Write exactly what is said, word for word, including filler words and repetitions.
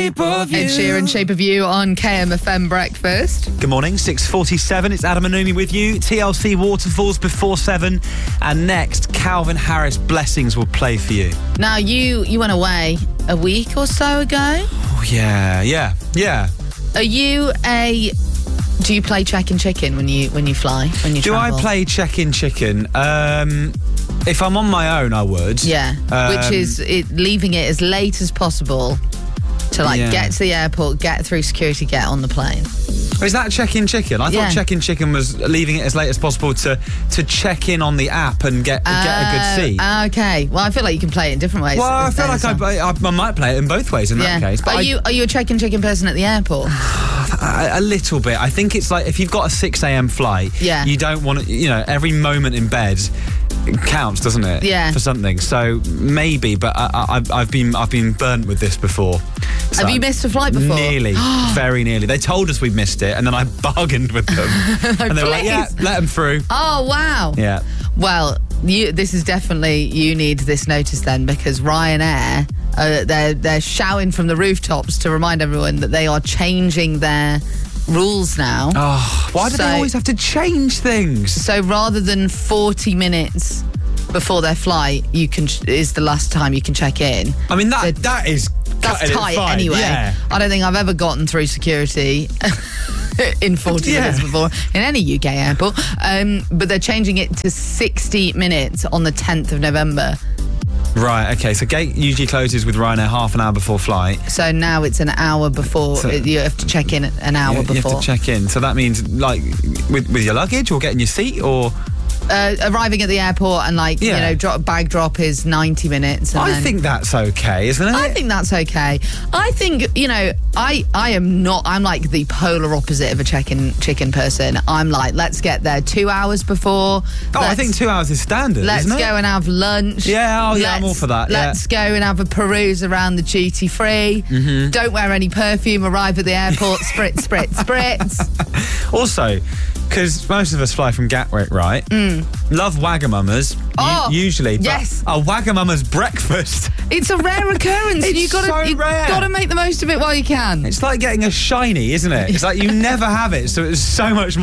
Shape of You. Ed Sheeran, Shape of You on K M F M Breakfast. Good morning, six forty-seven. It's Adam and Numi with you. T L C Waterfalls before seven. And next, Calvin Harris, Blessings will play for you. Now, you, you went away a week or so ago. Oh, yeah, yeah, yeah. Are you a... Do you play check-in chicken when you when you fly, when you Do travel? I play check-in chicken? Um, if I'm on my own, I would. Yeah, Um, which is it, leaving it as late as possible to, like, Yeah. get to the airport, get through security, get on the plane. Is that check-in chicken? I Yeah. thought check-in chicken was leaving it as late as possible to, to check in on the app and get, get a good seat. Uh, okay. Well, I feel like you can play it in different ways. Well, I as- feel like as I, well. I, I might play it in both ways in Yeah. that case. But Are I, you are you a check-in chicken person at the airport? a, a little bit. I think it's like if you've got a six a.m. flight, Yeah. you don't want to, you know, every moment in bed counts, doesn't it? Yeah. For something. So maybe, but I, I, I've, I've been I've been burnt with this before. So Have you missed a flight before? Nearly. Very nearly. They told us we'd missed it and then I bargained with them. And they were like, yeah, Please. let them through. Oh, wow. Yeah. Well, you, this is definitely, you need this notice then, because Ryanair, uh, they're, they're shouting from the rooftops to remind everyone that they are changing their rules now. Oh, why do So- they always have to change things? So rather than forty minutes before their flight, you can is the last time you can check in. I mean, that The- that is That's cutting it tight fine. anyway. Yeah. I don't think I've ever gotten through security in forty Yeah. minutes before in any U K airport. Um, but they're changing it to sixty minutes on the tenth of November. Right, okay. So gate usually closes with Ryanair half an hour before flight. So now it's an hour before. So- you have to check in an hour You, you before. have to check in. So that means, like, with, with your luggage or getting your seat or... uh, arriving at the airport and, like, Yeah. you know, drop, bag drop is ninety minutes. And I then, think that's okay, isn't it? I think that's okay. I think, you know, I I am not, I'm like the polar opposite of a check-in chicken person. I'm like, let's get there two hours before. Oh, I Let's- think two hours is standard, Let's isn't it? go and have lunch. Yeah, oh, yeah, I'm Let's- all for that, yeah. Let's go and have a peruse around the duty free. Mm-hmm. Don't wear any perfume. Arrive at the airport. Spritz, spritz, spritz. Also, because most of us fly from Gatwick, right? Mm. Love Wagamama's. Oh, usually. But yes. a Wagamama's breakfast. It's a rare occurrence. It's you gotta, so you rare. gotta make the most of it while you can. It's like getting a shiny, isn't it? It's like you never have it, so it's so much more.